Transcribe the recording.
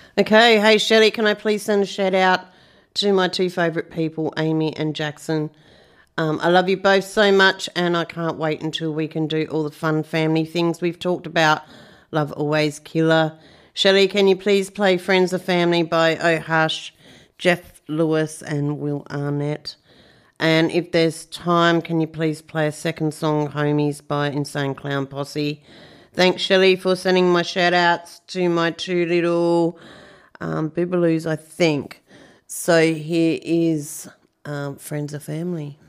Okay, hey Shelley, can I please send a shout out to my two favourite people, Amy and Jackson? I love you both so much, and I can't wait until we can do all the fun family things we've talked about. Love always, Killer. Shelley, can you please play Friends of Family by Oh Hush, Jeff Lewis and Will Arnett? And if there's time, can you please play a second song, Homies by Insane Clown Posse? Thanks, Shelley, for sending my shout-outs to my two little Boobaloos, I think. So here is Friends of Family.